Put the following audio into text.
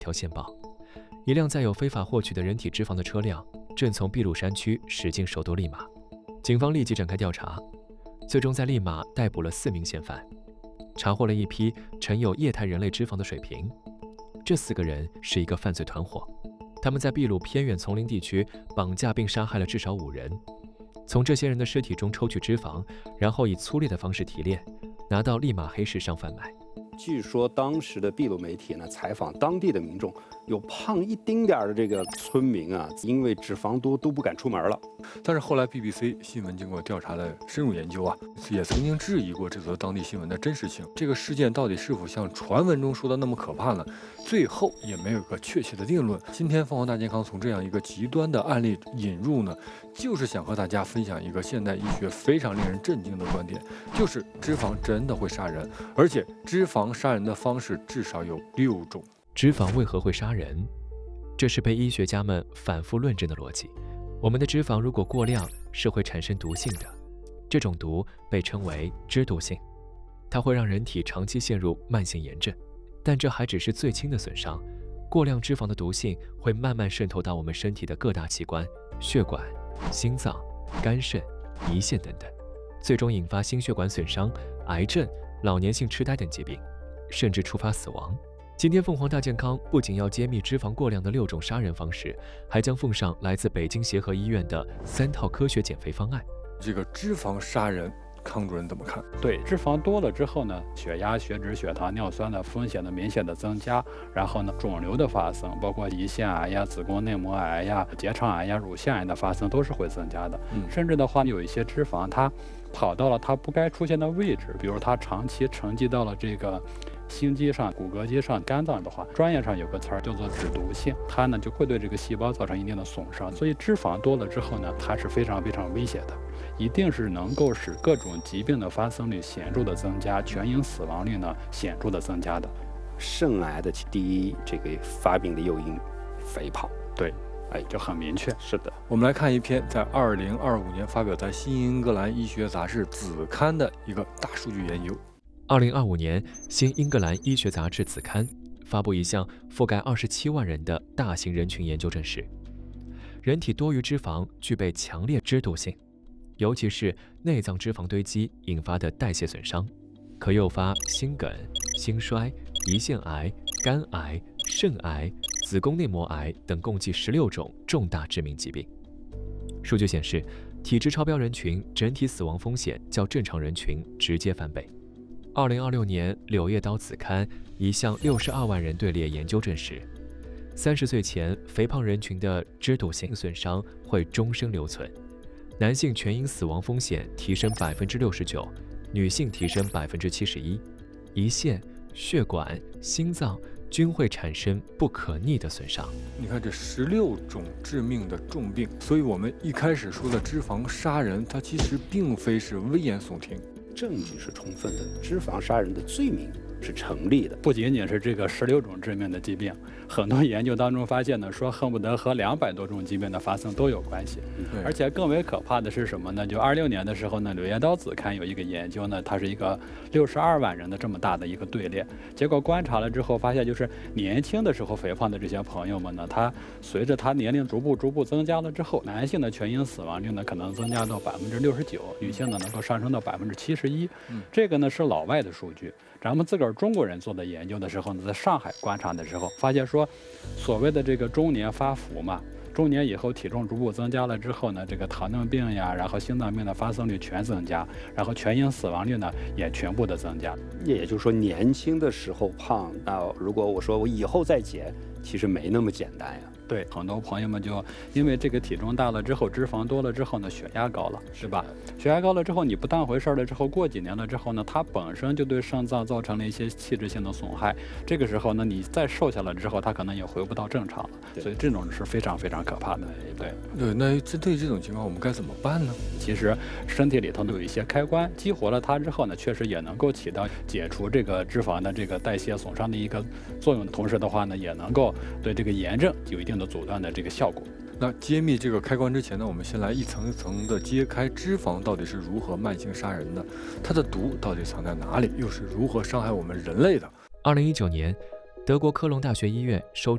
条线报，一辆载有非法获取的人体脂肪的车辆正从秘鲁山区驶进首都利马。警方立即展开调查，最终在利马逮捕了4名嫌犯，查获了一批盛有液态人类脂肪的水瓶。这4个人是一个犯罪团伙，他们在秘鲁偏远丛林地区绑架并杀害了至少5人，从这些人的尸体中抽取脂肪，然后以粗劣的方式提炼，拿到利马黑市上贩卖。 据说当时的秘鲁媒体呢采访当地的民众，有胖一丁点的这个村民啊，因为脂肪多都不敢出门了。 但是后来 BBC 新闻经过调查的深入研究啊，也曾经质疑过这则当地新闻的真实性。这个事件到底是否像传闻中说的那么可怕呢？最后也没有一个确切的定论。今天凤凰大健康从这样一个极端的案例引入呢，就是想和大家分享一个现代医学非常令人震惊的观点，就是脂肪真的会杀人，而且脂肪杀人的方式至少有6种。 脂肪为何会杀人？这是被医学家们反复论证的逻辑。我们的脂肪如果过量是会产生毒性的，这种毒被称为脂毒性，它会让人体长期陷入慢性炎症。但这还只是最轻的损伤，过量脂肪的毒性会慢慢渗透到我们身体的各大器官、血管、心脏、肝肾、胰腺等等，最终引发心血管损伤、癌症、老年性痴呆等疾病，甚至触发死亡。今天凤凰大健康不仅要揭秘脂肪过量的6种杀人方式，还将奉上来自北京协和医院的3套科学减肥方案。 这个脂肪杀人，康主任怎么看？ 对，脂肪多了之后呢，血压、血脂、血糖、尿酸的风险的明显的增加，然后呢，肿瘤的发生，包括胰腺癌呀、子宫内膜癌呀、结肠癌呀、乳腺癌的发生都是会增加的。甚至的话，有一些脂肪它跑到了它不该出现的位置，比如它长期沉积到了这个心肌上、骨骼肌上、肝脏的话，专业上有个词儿叫做脂毒性，它呢就会对这个细胞造成一定的损伤。所以脂肪多了之后呢，它是非常非常危险的，一定是能够使各种疾病的发生率显著的增加，全因死亡率呢显著的增加的。 肾癌的第一这个发病的诱因，肥胖。 对。就很明确。 是的， 我们来看一篇在2025年发表在《新英格兰医学杂志》子刊的一个大数据研究。 2025年，《新英格兰医学杂志》子刊发布一项覆盖27万人的大型人群研究证实，人体多余脂肪具备强烈脂毒性，尤其是内脏脂肪堆积引发的代谢损伤，可诱发心梗、心衰、胰腺癌、肝癌、肾癌、子宫内膜癌等共计16种重大致命疾病。数据显示，体质超标人群整体死亡风险较正常人群直接翻倍。2026年《柳叶刀》子刊一项62万人队列研究证实，30岁前肥胖人群的脂毒性损伤会终生留存，男性全因死亡风险提升69%，女性提升71%，胰腺、血管、心脏均会产生不可逆的损伤。 你看这16种致命的重病，所以我们一开始说的脂肪杀人，它其实并非是危言耸听， 证据是充分的，脂肪杀人的罪名是成立的。 不仅仅是这个16种致命的疾病，很多研究当中发现呢，说恨不得和200多种疾病的发生都有关系。而且更为可怕的是什么呢？就26年的时候呢，《柳叶刀》子刊有一个研究呢，它是一个62万人的这么大的一个队列，结果观察了之后发现，就是年轻的时候肥胖的这些朋友们呢，他随着他年龄逐步增加了之后，男性的全因死亡率呢可能增加到69%，女性呢能够上升到71%。这个呢是老外的数据。咱们自个儿中国人做的研究的时候呢，在上海观察的时候，发现说，所谓的这个中年发福嘛，中年以后体重逐步增加了之后呢，这个糖尿病呀，然后心脏病的发生率全增加，然后全因死亡率呢也全部的增加。 也就是说，年轻的时候胖，那如果我说我以后再减，其实没那么简单呀。 对，很多朋友们就因为这个体重大了之后，脂肪多了之后呢，血压高了，是吧？血压高了之后，你不当回事了之后，过几年了之后呢，它本身就对肾脏造成了一些器质性的损害。这个时候呢，你再瘦下来之后，它可能也回不到正常了。所以这种是非常非常可怕的。 对，那针对这种情况，我们该怎么办呢？ 其实身体里头有一些开关，激活了它之后呢，确实也能够起到解除这个脂肪的这个代谢损伤的一个作用。同时的话呢，也能够对这个炎症有一定的阻断的这个效果。 那揭秘这个开关之前呢，我们先来一层一层的揭开脂肪到底是如何慢性杀人的，它的毒到底藏在哪里，又是如何伤害我们人类的。 2019年，德国科隆大学医院收